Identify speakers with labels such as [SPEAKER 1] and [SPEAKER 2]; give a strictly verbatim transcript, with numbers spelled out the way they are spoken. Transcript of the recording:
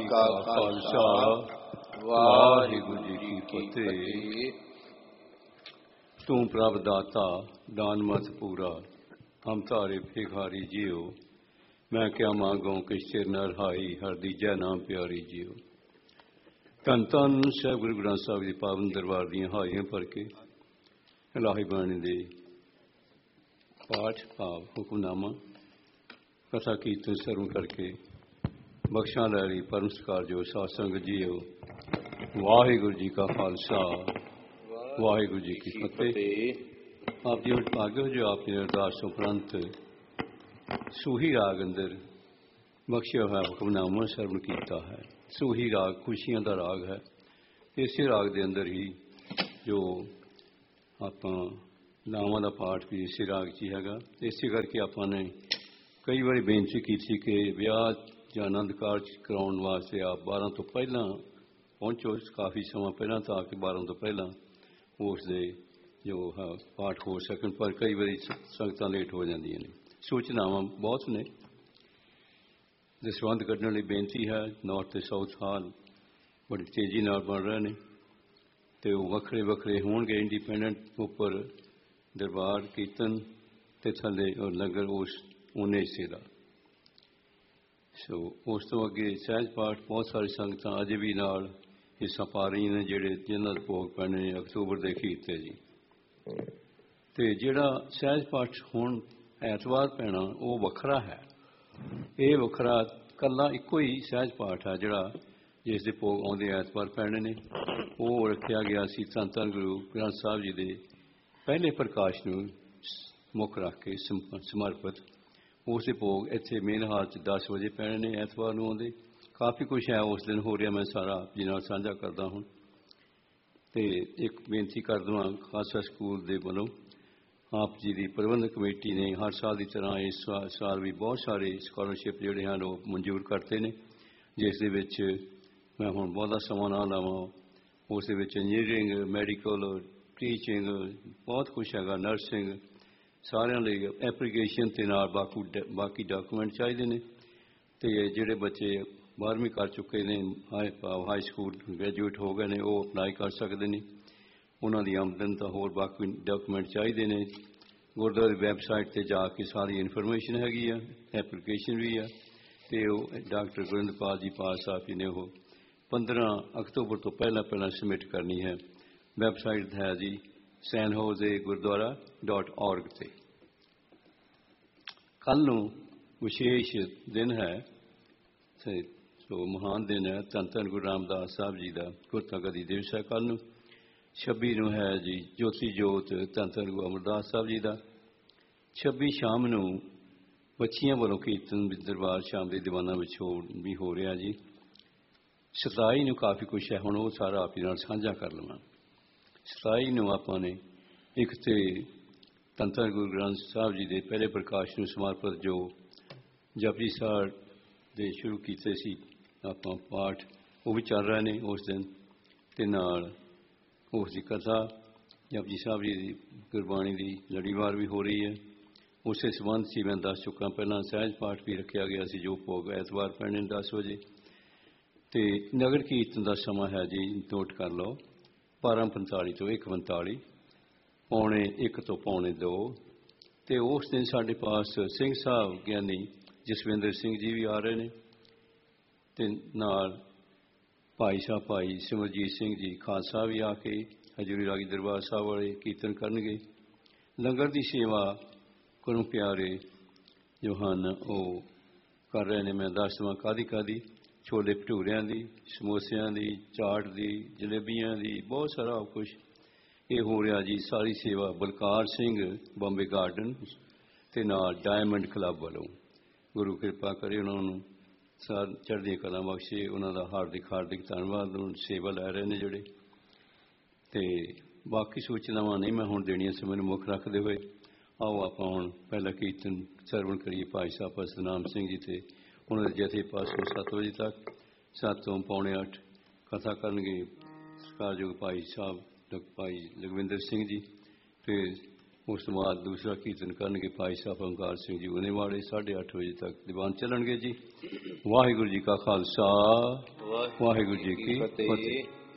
[SPEAKER 1] का खालसा वाहिगुरु जी की फतेह। तू प्रभ दाता दान मत पूरा हम तारे भिखारी जियो। मैं क्या मांगो किस चिर न रहाई हर दी जय नाम प्यारी जियो। धन धन साहिब गुरु ग्रंथ साहिब की पावन दरबार दियां हाजियां भर के इलाही बाणी दे पाठ भाव हुक्मनामा कथा कीर्तन सरवण करके बख्शा लैली परम सत्कार जो साध संगत जीओ। वाहिगुरु जी का खालसा वाहिगुरु जी की फतेह। आप जी भाग्य हो जो आपने अरदास उपरंत सूही राग अंदर बख्शिया हुआ हुक्मनामा सरवण किया है। सूही राग खुशियां का राग है। इस राग के अंदर ही जो आप नावां का पाठ भी इस राग च हैगा। इस करके आपने कई बार बेनती की थी कि विआह या आनंद कारज कराने वास्ते आप बारह तो पहला पहुँचो। काफ़ी समा पहला था कि बारह तो पहला उस दे जो है पाठ हो सकन, पर कई बार संगत लेट हो जांदियां ने। सूचनावां बहुत ने दसवंध कढ़ने लई बेनती है। नॉर्थ ते साउथ हाल बड़ी तेजी नाल बन रहे हैं तो वखरे वखरे होणगे। इंडिपेंडेंट उपर दरबार कीर्तन ते थले और लंगर उस उन्ने हिस्से का। सो उस तो अगे सहज पाठ बहुत सारी संगत अजे भी नाल हिस्सा पा रही ने जिहड़े जिन्हां दे भोग पैने अक्तूबर के अखीर ते जी। ते जिहड़ा सहज पाठ हुण ऐतवार पैना वो वखरा है। ये वखरा कला इको ही सहज पाठ है जिहड़ा जिस दे भोग आउंदे ऐतवार पैने ने। वो रखिया गया सी धन धन गुरु ग्रंथ साहिब जी दे पहले प्रकाश नूं मुख रख के समर्पित उस भोग इत्थे मेन हाल च दस बजे पैने ने ऐतवार नूं आउंदे। काफ़ी कुछ है उस दिन हो रहा। मैं सारा जी नाल साझा करदा हूँ। तो एक बेनती कर देवां खालसा स्कूल दे वल्लों आप जी की प्रबंधक कमेटी ने हर साल की तरह इस साल भी बहुत सारे स्कॉलरशिप जिहड़े हैं वो मंजूर करते हैं। जिस दे विच मैं हुण बहुता समा ना लावां। उस दे विच इंजीनियरिंग मैडिकल टीचिंग बहुत कुछ हैगा, नर्सिंग सारिਆਂ ਲਈ एप्लीकेशन ते नाल बाकी बाकी डॉक्यूमेंट चाहिए ने। तो जिहड़े बच्चे बारहवीं कर चुके हैं हाई हाई स्कूल ग्रेजुएट हो गए हैं वो अपलाई कर सकते हैं। उन्हों की आमदन तो होर बाकी डॉक्यूमेंट चाहिए ने। गुरुद्वारे की वैबसाइट पर जाके सारी इनफॉर्मेशन हैगी है, एप्लीकेशन भी है। तो डॉक्टर गुरिंदरपाल जी पाल साहब जी ने वो पंद्रह अक्तूबर तो पहला पहला सबमिट करनी है। वैबसाइट है जी San Jose gurdwara dot org से। कल नूं विशेष दिन है तो महान दिन है धन धन गुरु रामदास साहब जी का गुरतागदी दिवस है। कल नूं छब्बी नूं है जी ज्योति जोत धन धन गुरु अमरदास साहब जी का। छब्बी शाम नूं बच्चियां वालों कीर्तन दरबार शाम के दीवाना विछोड़ भी हो रहा जी। सताई नूं काफ़ी कुछ है हुण वो सारा आप नाल साझा कर लवां। सताई नूं आपां ने एक तो धन धन गुरु ग्रंथ साहब जी के पहले प्रकाश नूं समर्पित जो जपजी साहब दे शुरू किए सी आपां पाठ वो भी चल रहे हैं उस दिन। ते नाल उसकी कथा जपजी साहब जी की गुरबाणी की लड़ीवार भी हो रही है। उस संबंध से मैं दस चुका पहला सहज पाठ भी रखा गया सी जो भोग ऐतवार पैने दस बजे। तो नगर कीर्तन का समा है जी नोट कर लो बारह पंताली तो एक पंताली पौने एक तो पौने दो। तो उस दिन साढ़े पास सिंह साहब ज्ञानी जसविंदर सिंह जी भी आ रहे हैं। तो नाल भाई साहब भाई सिमरजीत सिंह जी खालसा भी आके हजूरी रागी दरबार साहब वाले कीर्तन करनगे। लंगर की सेवा गुरु प्यारे जो हैं वो कर रहे हैं। मैं दस देवां कादी कादी छोले भटूरियां की समोसियां की चाट की जलेबियां की बहुत सारा कुछ ये हो रहा जी। सारी सेवा बलकार सिंह बॉम्बे गार्डन ते नाल डायमंड क्लब वालों गुरु कृपा करे उन्होंने सार चढ़दी कला बख्शे। उन्होंने हार्दिक हार्दिक धन्यवाद। सेवा लै रहे हैं जोड़े। तो बाकी सूचनावां नहीं मैं हुण देनियां समय नूं मुख रखते हुए आओ आप हुण पहला कीर्तन सरवण करिए। भाई साहब सतनाम सिंह जी थे उन्होंने जथे पासों सत्त बजे तक सत्त तो पौने अठ कथा करनगे सत्कारयोग भाई साहब भाई लखविंदर सिंह जी। फिर उस तो बाद दूसरा कीर्तन करनगे भाई साहब ओंकार सिंह जी उन्हेवाड़े साढ़े अठ बजे तक दीवान चलणगे जी। वाहिगुरू जी का खालसा ਵਾਹਿਗੁਰੂ ਜੀ ਕੀ ਫਤਿਹ।